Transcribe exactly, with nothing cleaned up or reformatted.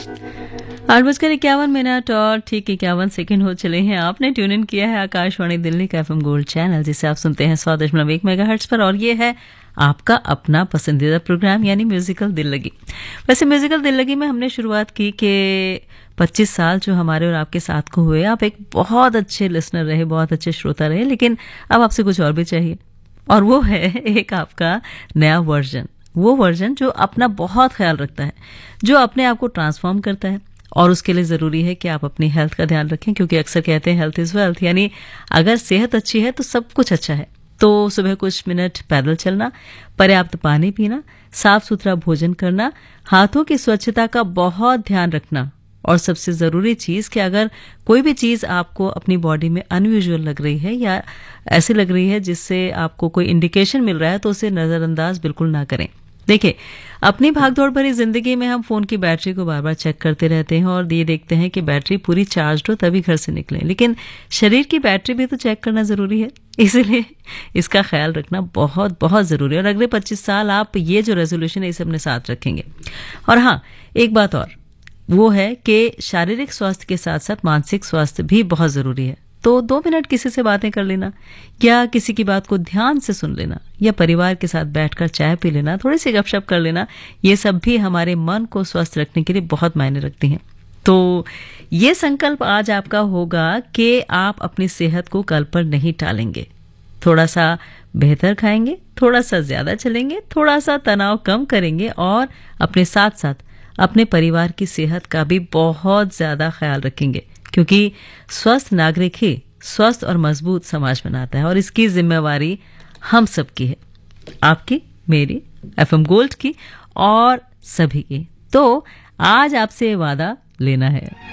आठ बजकर इक्यावन मिनट और ठीक इक्यावन सेकंड हो चले हैं। आपने ट्यून इन किया है आकाशवाणी दिल्ली का एफएम गोल्ड चैनल, जिसे आप सुनते हैं सौ दशमलव एक मेगाहर्ट्ज पर, और ये है आपका अपना पसंदीदा प्रोग्राम यानी म्यूजिकल दिल लगी। वैसे म्यूजिकल दिल लगी में हमने शुरुआत की कि पच्चीस साल जो हमारे और आपके साथ को हुए, आप एक बहुत अच्छे लिसनर रहे, बहुत अच्छे श्रोता रहे, लेकिन अब आपसे कुछ और भी चाहिए, और वो है एक आपका नया वर्जन। वो वर्जन जो अपना बहुत ख्याल रखता है, जो अपने आप को ट्रांसफॉर्म करता है, और उसके लिए ज़रूरी है कि आप अपनी हेल्थ का ध्यान रखें, क्योंकि अक्सर कहते हैं हेल्थ इज़ वेल्थ, यानी अगर सेहत अच्छी है तो सब कुछ अच्छा है। तो सुबह कुछ मिनट पैदल चलना, पर्याप्त पानी पीना, साफ सुथरा भोजन करना, हाथों की स्वच्छता का बहुत ध्यान रखना, और सबसे ज़रूरी चीज़ कि अगर कोई भी चीज़ आपको अपनी बॉडी में अनयूजुअल लग रही है या ऐसी लग रही है जिससे आपको कोई इंडिकेशन मिल रहा है, तो उसे नज़रअंदाज बिल्कुल ना करें। देखिए, अपनी भागदौड़ भरी जिंदगी में हम फोन की बैटरी को बार बार चेक करते रहते हैं और ये देखते हैं कि बैटरी पूरी चार्ज हो तभी घर से निकलें, लेकिन शरीर की बैटरी भी तो चेक करना जरूरी है, इसलिए इसका ख्याल रखना बहुत बहुत जरूरी है। और अगले पच्चीस साल आप ये जो रेजोल्यूशन है इसे अपने साथ रखेंगे। और हाँ, एक बात और, वो है कि शारीरिक स्वास्थ्य के साथ साथ मानसिक स्वास्थ्य भी बहुत जरूरी है। तो दो मिनट किसी से बातें कर लेना, या किसी की बात को ध्यान से सुन लेना, या परिवार के साथ बैठकर चाय पी लेना, थोड़ी सी गपशप कर लेना, ये सब भी हमारे मन को स्वस्थ रखने के लिए बहुत मायने रखती हैं। तो ये संकल्प आज आपका होगा कि आप अपनी सेहत को कल पर नहीं टालेंगे। थोड़ा सा बेहतर खाएंगे, थोड़ा सा ज्यादा चलेंगे, थोड़ा सा तनाव कम करेंगे, और अपने साथ साथ अपने परिवार की सेहत का भी बहुत ज्यादा ख्याल रखेंगे, क्योंकि स्वस्थ नागरिक ही स्वस्थ और मजबूत समाज बनाता है, और इसकी जिम्मेवारी हम सबकी है, आपकी, मेरी, एफएम गोल्ड की और सभी की। तो आज आपसे वादा लेना है।